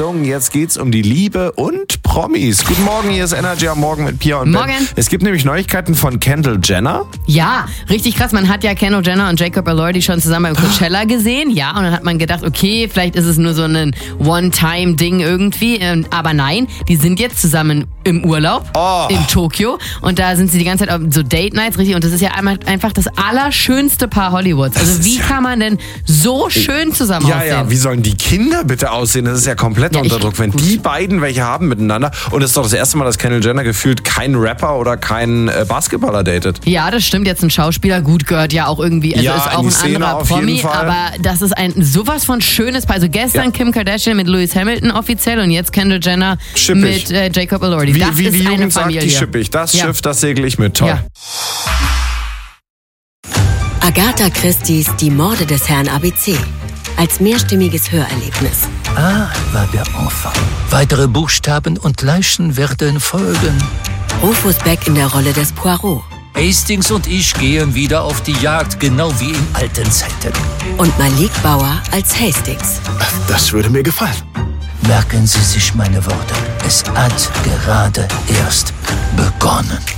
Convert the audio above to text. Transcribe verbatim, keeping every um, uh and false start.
Achtung, jetzt geht's um die Liebe und Promis. Guten Morgen, hier ist Energy am Morgen mit Pia und Ben. Morgen. Es gibt nämlich Neuigkeiten von Kendall Jenner. Ja, richtig krass. Man hat ja Kendall Jenner und Jacob Elordi schon zusammen beim Coachella gesehen. Ja, und dann hat man gedacht, okay, vielleicht ist es nur so ein One-Time-Ding irgendwie. Aber nein, die sind jetzt zusammen im Urlaub Oh. in Tokio. Und da sind sie die ganze Zeit auf so Date-Nights, richtig. Und das ist ja einmal einfach das allerschönste Paar Hollywoods. Also wie kann man denn so schön zusammen Ja, aussehen? ja, wie sollen die Kinder bitte aussehen? Das ist ja komplett Ja, unter ich- Druck. Wenn gut. die beiden welche haben miteinander. Und es ist doch das erste Mal, dass Kendall Jenner gefühlt keinen Rapper oder keinen äh, Basketballer datet. Ja, das stimmt. Jetzt ein Schauspieler, gut, gehört ja auch irgendwie, also Ja, ist in auch die ein Szene anderer auf jeden Promi, Fall. aber das ist ein sowas von schönes Paar. Also gestern Ja. Kim Kardashian mit Lewis Hamilton offiziell und jetzt Kendall Jenner Schippig. mit äh, Jacob Elordi. Wie, Das wie ist die eine Jugend sagt, Familie. die schippe ich. Das Ja. Schiff, das segel ich mit. Toll. Ja. Agatha Christie's Die Morde des Herrn A B C. Als mehrstimmiges Hörerlebnis. Ah, war der Enfant. Weitere Buchstaben und Leichen werden folgen. Rufus Beck in der Rolle des Poirot. Hastings und ich gehen wieder auf die Jagd, genau wie in alten Zeiten. Und Malik Bauer als Hastings. Das würde mir gefallen. Merken Sie sich meine Worte. Es hat gerade erst begonnen.